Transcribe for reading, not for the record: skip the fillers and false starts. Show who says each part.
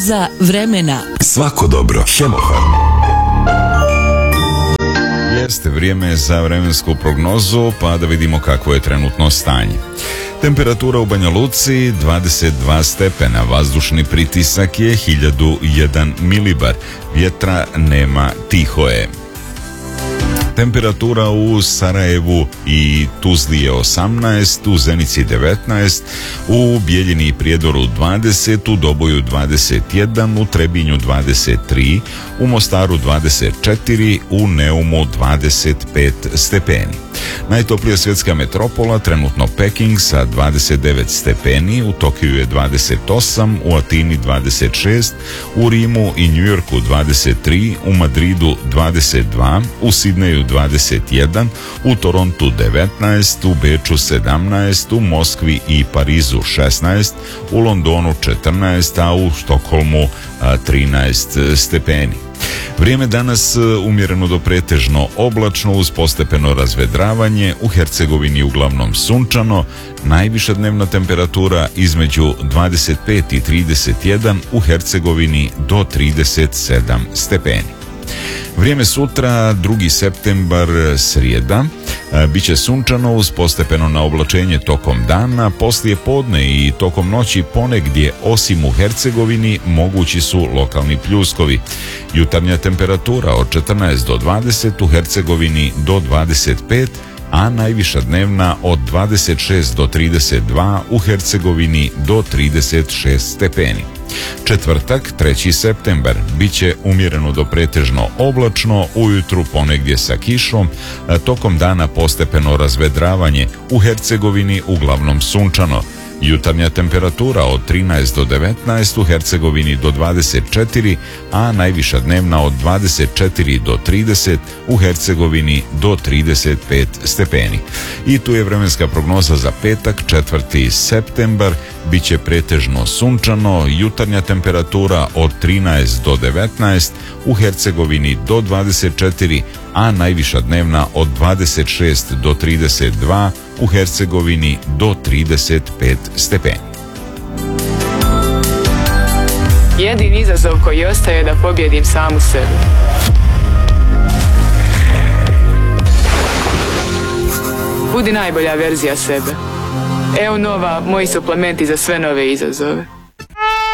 Speaker 1: Za vremena.
Speaker 2: Svako dobro. Hemofarm.
Speaker 3: Jeste vrijeme za vremensku prognozu, pa da vidimo kakvo je trenutno stanje. Temperatura u Banja Luci 22 stepena, vazdušni pritisak je 1001 milibar, vjetra nema, tiho je. Temperatura u Sarajevu i Tuzli je 18, u Zenici 19, u Bijeljini i Prijedoru 20, u Doboju 21, u Trebinju 23, u Mostaru 24, u Neumu 25 stepeni. Najtoplija svjetska metropola trenutno Peking sa 29 stepeni, u Tokiju je 28, u Atini 26, u Rimu i Njujorku 23, u Madridu 22, u Sidneju 21, u Torontu 19, u Beču 17, u Moskvi i Parizu 16, u Londonu 14, a u Štokholmu 13 stepeni. Vrijeme danas umjereno do pretežno oblačno uz postepeno razvedravanje, u Hercegovini uglavnom sunčano, najviša dnevna temperatura između 25 i 31, u Hercegovini do 37 stepeni. Vrijeme sutra, 2. septembar, srijeda, biće sunčano uz postepeno naoblačenje tokom dana, poslije podne i tokom noći ponegdje osim u Hercegovini mogući su lokalni pljuskovi. Jutarnja temperatura od 14 do 20, u Hercegovini do 25, a najviša dnevna od 26 do 32, u Hercegovini do 36 stepeni. Četvrtak, 3. septembar, bit će umjereno do pretežno oblačno, ujutru ponegdje sa kišom, tokom dana postepeno razvedravanje, u Hercegovini uglavnom sunčano. Jutarnja temperatura od 13 do 19, u Hercegovini do 24, a najviša dnevna od 24 do 30, u Hercegovini do 35 stepeni. I tu je vremenska prognoza za petak, 4. septembar, bit će pretežno sunčano, jutarnja temperatura od 13 do 19, u Hercegovini do 24, a najviša dnevna od 26 do 32, u Hercegovini do 35 stepeni.
Speaker 4: Jedini izazov koji ostaje je da pobjedim samu sebe. Budi najbolja verzija sebe. Evo nova, moji suplementi za sve nove izazove.